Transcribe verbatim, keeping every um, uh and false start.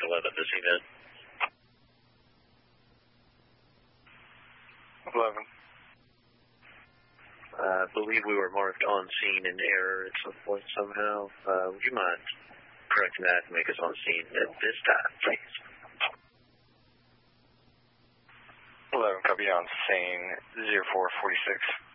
eleven, this event. eleven. I believe we were marked on scene in error at some point somehow. Uh, would you mind correcting that and make us on scene at this time, please? eleven, copy on scene, zero four forty-six.